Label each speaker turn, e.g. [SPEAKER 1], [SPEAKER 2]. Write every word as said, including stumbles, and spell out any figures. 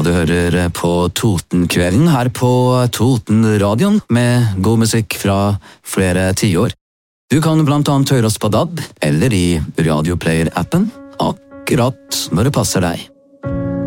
[SPEAKER 1] du hører på Totenkvelden her på Totenradion med god musikk fra flere tiår. Du kan blant annet høre oss på D A B eller i Radioplayer-appen, akkurat når det passer deg.